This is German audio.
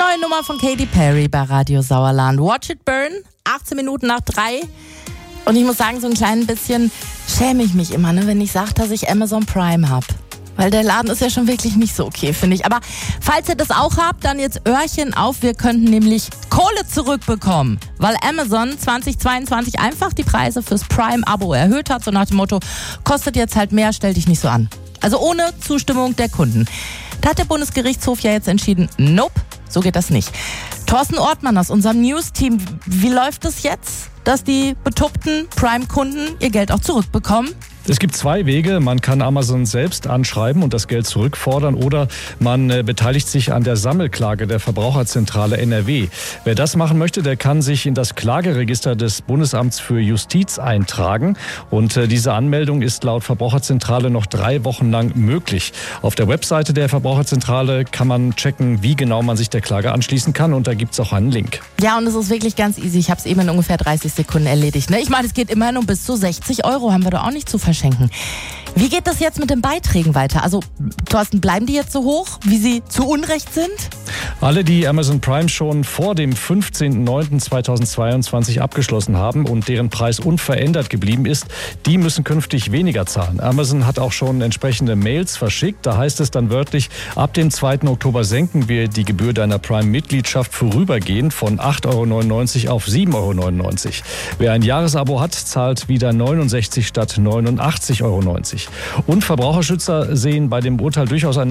neue Nummer von Katy Perry bei Radio Sauerland. Watch It Burn, 18 Minuten nach 3. Und ich muss sagen, so ein klein bisschen schäme ich mich immer, wenn ich sage, dass ich Amazon Prime habe. Weil der Laden ist ja schon wirklich nicht so okay, finde ich. Aber falls ihr das auch habt, dann jetzt Öhrchen auf. Wir könnten nämlich Kohle zurückbekommen, weil Amazon 2022 einfach die Preise fürs Prime-Abo erhöht hat. So nach dem Motto, kostet jetzt halt mehr, stell dich nicht so an. Also ohne Zustimmung der Kunden. Da hat der Bundesgerichtshof ja jetzt entschieden, nope, so geht das nicht. Thorsten Ortmann aus unserem News-Team, wie läuft es jetzt, dass die betuppten Prime-Kunden ihr Geld auch zurückbekommen? Es gibt zwei Wege. Man kann Amazon selbst anschreiben und das Geld zurückfordern oder man beteiligt sich an der Sammelklage der Verbraucherzentrale NRW. Wer das machen möchte, der kann sich in das Klageregister des Bundesamts für Justiz eintragen. Und diese Anmeldung ist laut Verbraucherzentrale noch 3 Wochen lang möglich. Auf der Webseite der Verbraucherzentrale kann man checken, wie genau man sich der Klage anschließen kann. Und da gibt es auch einen Link. Ja, und es ist wirklich ganz easy. Ich habe es eben in ungefähr 30 Sekunden erledigt. Ich meine, es geht immerhin um bis zu 60 €. Haben wir doch auch nicht zu verschenken. Wie geht das jetzt mit den Beiträgen weiter? Also, Thorsten, bleiben die jetzt so hoch, wie sie zu Unrecht sind? Alle, die Amazon Prime schon vor dem 15.09.2022 abgeschlossen haben und deren Preis unverändert geblieben ist, die müssen künftig weniger zahlen. Amazon hat auch schon entsprechende Mails verschickt. Da heißt es dann wörtlich, ab dem 2. Oktober senken wir die Gebühr deiner Prime-Mitgliedschaft vorübergehend von 8,99 € auf 7,99 €. Wer ein Jahresabo hat, zahlt wieder 69 statt 89,90 €. Und Verbraucherschützer sehen bei dem Urteil durchaus eine